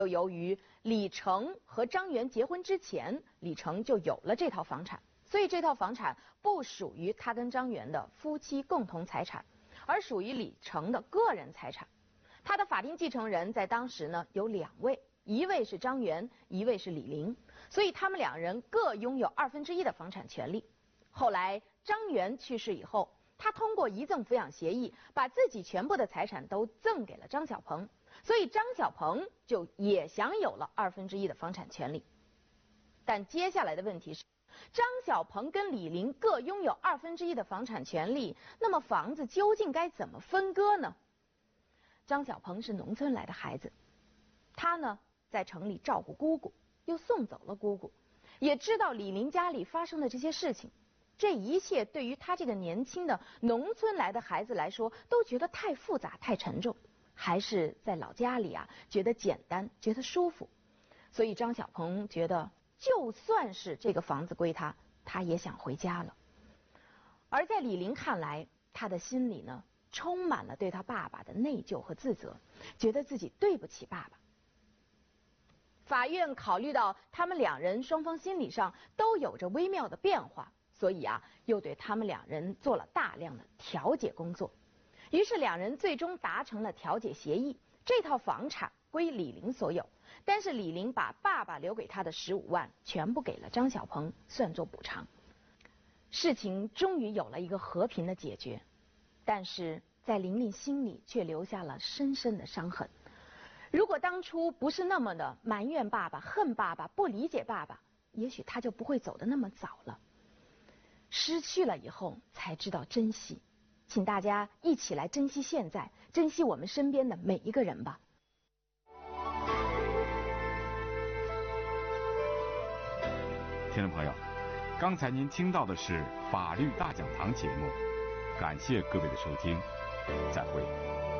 由于李成和张元结婚之前，李成就有了这套房产，所以这套房产不属于他跟张元的夫妻共同财产，而属于李成的个人财产。他的法定继承人在当时呢有2位，一位是张元，一位是李陵，所以他们2人各拥有1/2的房产权利。后来张元去世以后，他通过遗赠抚养协议，把自己全部的财产都赠给了张小鹏，所以张小鹏就也享有了1/2的房产权利。但接下来的问题是，张小鹏跟李陵各拥有1/2的房产权利，那么房子究竟该怎么分割呢？张小鹏是农村来的孩子，他呢在城里照顾姑姑，又送走了姑姑，也知道李陵家里发生的这些事情。这一切对于他这个年轻的农村来的孩子来说，都觉得太复杂、太沉重，还是在老家里啊觉得简单、觉得舒服。所以张小鹏觉得，就算是这个房子归他，他也想回家了。而在李陵看来，他的心里呢充满了对他爸爸的内疚和自责，觉得自己对不起爸爸。法院考虑到他们2人双方心理上都有着微妙的变化，所以啊，又对他们2人做了大量的调解工作。于是2人最终达成了调解协议，这套房产归李陵所有，但是李陵把爸爸留给他的15万全部给了张小鹏，算作补偿。事情终于有了一个和平的解决，但是在玲玲心里却留下了深深的伤痕。如果当初不是那么的埋怨爸爸、恨爸爸、不理解爸爸，也许他就不会走得那么早了。失去了以后才知道珍惜，请大家一起来珍惜现在，珍惜我们身边的每一个人吧。 听众朋友，刚才您听到的是法律大讲堂节目，感谢各位的收听，再会。